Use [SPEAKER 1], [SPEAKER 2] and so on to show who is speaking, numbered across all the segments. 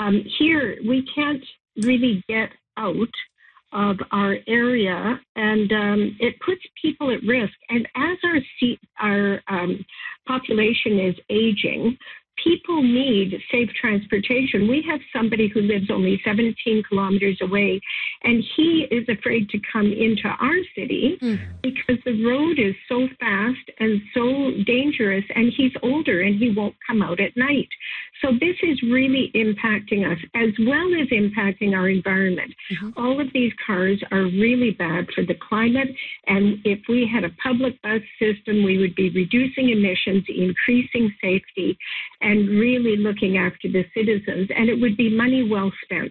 [SPEAKER 1] here we can't really get out of our area, and it puts people at risk. And as our population is aging, people need safe transportation. We have somebody who lives only 17 kilometers away, and he is afraid to come into our city because the road is so fast and so dangerous, and he's older and he won't come out at night. So this is really impacting us as well as impacting our environment. All of these cars are really bad for the climate, and if we had a public bus system, we would be reducing emissions, increasing safety, and really looking after the citizens, and it would be money well spent.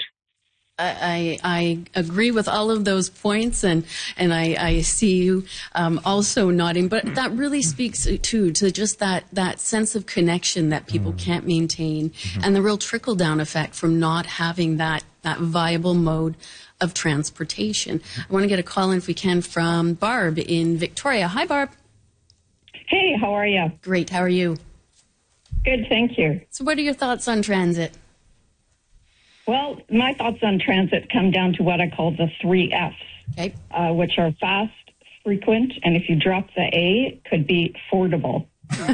[SPEAKER 2] I agree with all of those points, and I see you also nodding. But that really speaks to just that sense of connection that people can't maintain, and the real trickle down effect from not having that viable mode of transportation. I want to get a call in if we can from Barb in Victoria. Hi, Barb.
[SPEAKER 3] Hey, how are you?
[SPEAKER 2] Great. How are you?
[SPEAKER 3] Good, thank you.
[SPEAKER 2] So, what are your thoughts on transit?
[SPEAKER 3] Well, my thoughts on transit come down to what I call the 3 F's,
[SPEAKER 2] Okay.
[SPEAKER 3] Which are fast, frequent, and if you drop the A, could be affordable.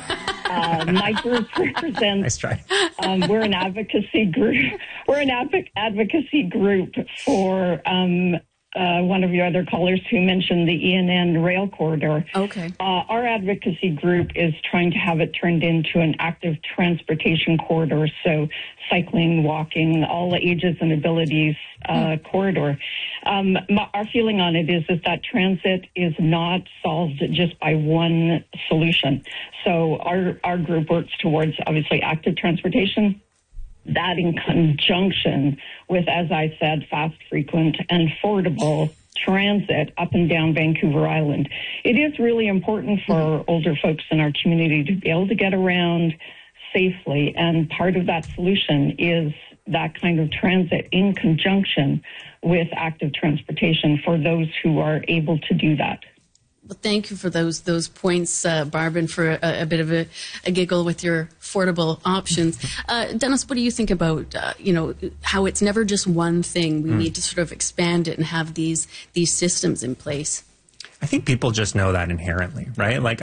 [SPEAKER 3] My group represents.
[SPEAKER 4] Nice try.
[SPEAKER 3] We're an advocacy group. We're an advocacy group for one of your other callers who mentioned the ENN rail corridor.
[SPEAKER 2] Okay.
[SPEAKER 3] Our advocacy group is trying to have it turned into an active transportation corridor, so cycling, walking, all the ages and abilities corridor. Our feeling on it is that transit is not solved just by one solution. So our group works towards, obviously, active transportation. That in conjunction with, as I said, fast, frequent, and affordable transit up and down Vancouver Island. It is really important for older folks in our community to be able to get around safely, and part of that solution is that kind of transit in conjunction with active transportation for those who are able to do that.
[SPEAKER 2] Well, thank you for those points, Barb, and for a bit of a giggle with your affordable options. Dennis, what do you think about how it's never just one thing? We need to sort of expand it and have these systems in place.
[SPEAKER 4] I think people just know that inherently, right? Like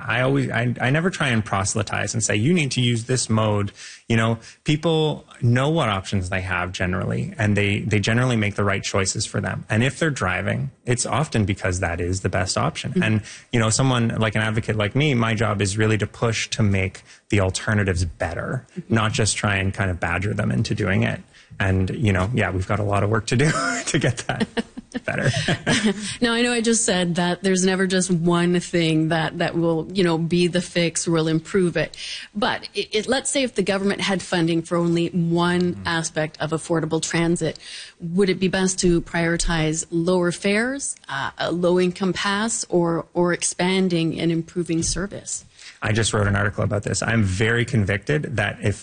[SPEAKER 4] I never try and proselytize and say, you need to use this mode. You know, people know what options they have generally, and they generally make the right choices for them. And if they're driving, it's often because that is the best option. And, someone like an advocate like me, my job is really to push to make the alternatives better, not just try and kind of badger them into doing it. And, we've got a lot of work to do to get that better.
[SPEAKER 2] Now, I know I just said that there's never just one thing that will, be the fix or will improve it. But let's say if the government had funding for only one aspect of affordable transit, would it be best to prioritize lower fares, a low-income pass, or expanding and improving service?
[SPEAKER 4] I just wrote an article about this. I'm very convicted that if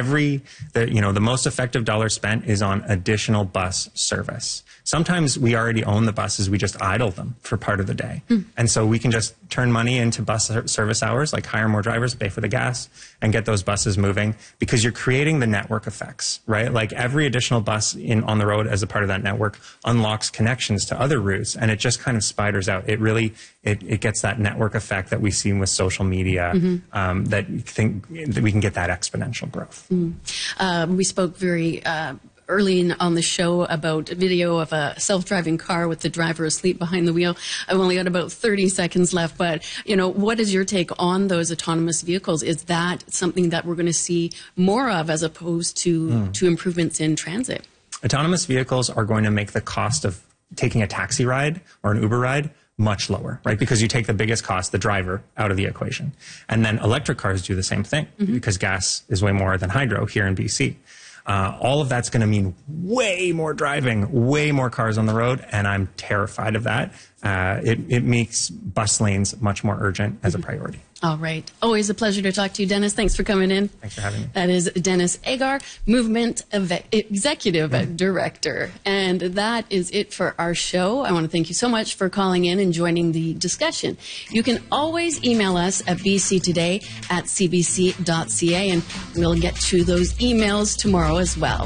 [SPEAKER 4] the most effective dollar spent is on additional bus service. Sometimes we already own the buses, we just idle them for part of the day. And so we can just turn money into bus service hours, like hire more drivers, pay for the gas, and get those buses moving, because you're creating the network effects, right? Like every additional bus on the road as a part of that network unlocks connections to other routes, and it just kind of spiders out. It really, it gets that network effect that we've seen with social media, that you think that we can get that exponential growth.
[SPEAKER 2] We spoke very early on the show about a video of a self-driving car with the driver asleep behind the wheel. I've only got about 30 seconds left, but, what is your take on those autonomous vehicles? Is that something that we're going to see more of as opposed to improvements in transit?
[SPEAKER 4] Autonomous vehicles are going to make the cost of taking a taxi ride or an Uber ride much lower, right? Because you take the biggest cost, the driver, out of the equation. And then electric cars do the same thing because gas is way more than hydro here in BC. All of that's going to mean way more driving, way more cars on the road, and I'm terrified of that. It makes bus lanes much more urgent as a priority.
[SPEAKER 2] All right. Always a pleasure to talk to you, Dennis. Thanks for coming in.
[SPEAKER 4] Thanks for having me.
[SPEAKER 2] That is Dennis Agar, Movement Executive Director. And that is it for our show. I want to thank you so much for calling in and joining the discussion. You can always email us at bctoday@cbc.ca, and we'll get to those emails tomorrow as well.